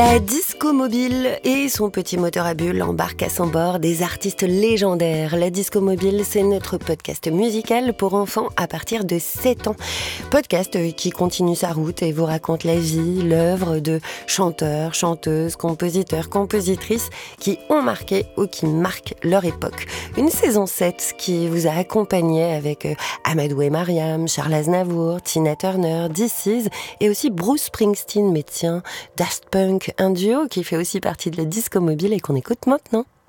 La disco mobile et son petit moteur à bulles embarquent à son bord des artistes légendaires. La disco mobile, c'est notre podcast musical pour enfants à partir de 7 ans. Podcast qui continue sa route et vous raconte la vie, l'œuvre de chanteurs, chanteuses, compositeurs, compositrices qui ont marqué ou qui marquent leur époque. Une saison 7 qui vous a accompagné avec Amadou et Mariam, Charles Aznavour, Tina Turner, DC's et aussi Bruce Springsteen, mais tiens, Daft Punk, un duo qui fait aussi partie de la disco mobile et qu'on écoute maintenant.